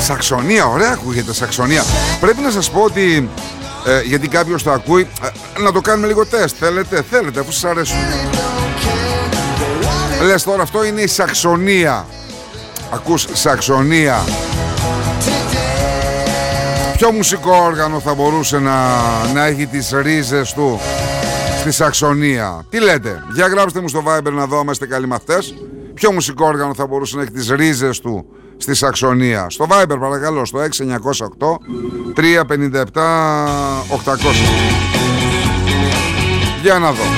Σαξονία, ωραία ακούγεται Σαξονία. Πρέπει να σας πω ότι γιατί κάποιος το ακούει, να το κάνουμε λίγο τεστ. Θέλετε αφού σας αρέσουν. Λες τώρα αυτό είναι η Σαξονία. Ακούς Σαξονία. Ποιο μουσικό όργανο θα μπορούσε να έχει τις ρίζες του στη Σαξονία? Τι λέτε? Για γράψτε μου στο Viber να δω, είμαστε καλοί μαθητές. Ποιο μουσικό όργανο θα μπορούσε να έχει τις ρίζες του στη Σαξονία? Στο Viber παρακαλώ, στο 6908 357 800. Για να δω.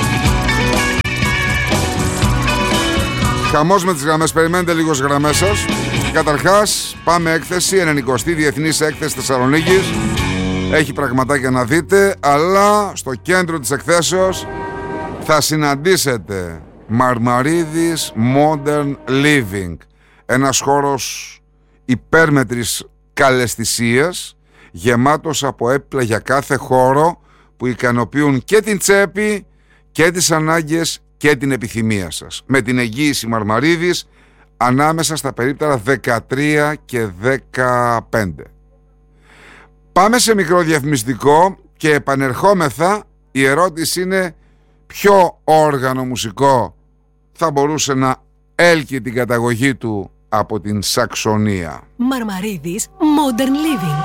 Χαμός με τις γραμμές, περιμένετε λίγο τις γραμμές σας. Καταρχάς πάμε έκθεση, 90η Διεθνής Έκθεση Θεσσαλονίκης. Έχει πραγματάκια να δείτε, αλλά στο κέντρο της εκθέσεως θα συναντήσετε Μαρμαρίδης Modern Living. Ένας χώρος υπέρμετρης καλαισθησίας, γεμάτος από έπιπλα για κάθε χώρο που ικανοποιούν και την τσέπη και τις ανάγκες και την επιθυμία σας. Με την εγγύηση Μαρμαρίδης ανάμεσα στα περίπτερα 13 και 15. Πάμε σε μικρό διαφημιστικό και επανερχόμεθα. Η ερώτηση είναι ποιο όργανο μουσικό θα μπορούσε να έλκει την καταγωγή του από την Σαξονία. Μαρμαρίδης Modern Living.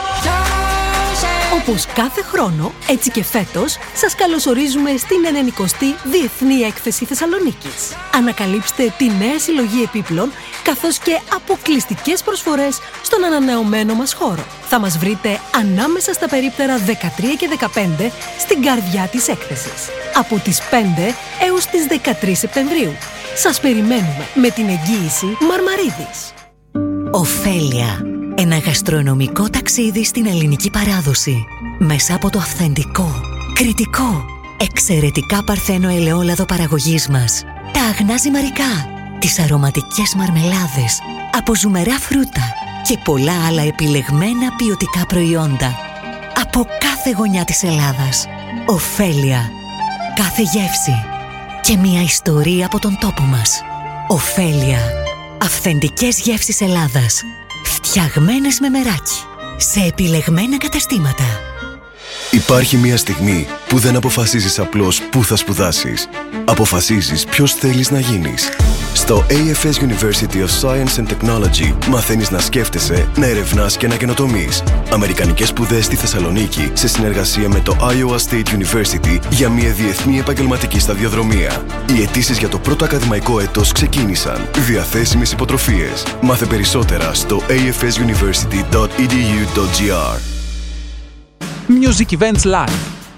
Όπως κάθε χρόνο, έτσι και φέτος, σας καλωσορίζουμε στην 90η Διεθνή Έκθεση Θεσσαλονίκης. Ανακαλύψτε τη νέα συλλογή επίπλων, καθώς και αποκλειστικές προσφορές στον ανανεωμένο μας χώρο. Θα μας βρείτε ανάμεσα στα περίπτερα 13 και 15 στην καρδιά της έκθεσης. Από τις 5 έως τις 13 Σεπτεμβρίου. Σας περιμένουμε με την εγγύηση Μαρμαρίδης. Ωφέλια. Ένα γαστρονομικό ταξίδι στην ελληνική παράδοση. Μέσα από το αυθεντικό, κριτικό, εξαιρετικά παρθένο ελαιόλαδο παραγωγής μας. Τα αγνά ζυμαρικά, τις αρωματικές μαρμελάδες, από ζουμερά φρούτα και πολλά άλλα επιλεγμένα ποιοτικά προϊόντα. Από κάθε γωνιά της Ελλάδας. Ωφέλια. Κάθε γεύση. Και μια ιστορία από τον τόπο μας. Ωφέλια. Αυθεντικές γεύσεις Ελλάδας. Φτιαγμένες με μεράκι. Σε επιλεγμένα καταστήματα. Υπάρχει μια στιγμή που δεν αποφασίζεις απλώς πού θα σπουδάσεις. Αποφασίζεις ποιος θέλεις να γίνεις. Στο AFS University of Science and Technology μαθαίνεις να σκέφτεσαι, να ερευνάς και να καινοτομείς. Αμερικανικές σπουδές στη Θεσσαλονίκη σε συνεργασία με το Iowa State University για μια διεθνή επαγγελματική σταδιοδρομία. Οι αιτήσεις για το πρώτο ακαδημαϊκό έτος ξεκίνησαν. Διαθέσιμες υποτροφίες. Μάθε περισσότερα στο afsuniversity.edu.gr. Music Events Live.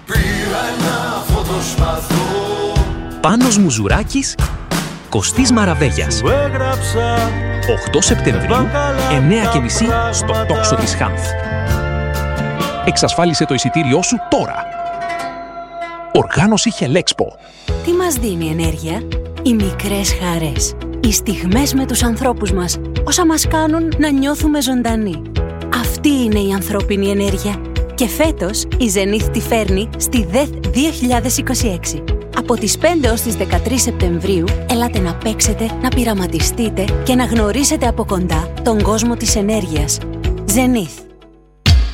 Πάνος Μουζουράκης, Κωστής Μαραβέγιας. 8 Σεπτεμβρίου, 9:30 στο τόξο της Χάνθ. Εξασφάλισε το εισιτήριό σου τώρα. Οργάνωση Χελέξπο. Τι μας δίνει ενέργεια? Οι μικρές χαρές. Οι στιγμές με τους ανθρώπους μας. Όσα μας κάνουν να νιώθουμε ζωντανοί. Αυτή είναι η ανθρώπινη ενέργεια. Και φέτος η Zenith τη φέρνει στη ΔΕΘ 2026. Από τις 5 έως τις 13 Σεπτεμβρίου, ελάτε να παίξετε, να πειραματιστείτε και να γνωρίσετε από κοντά τον κόσμο της ενέργειας. Zenith.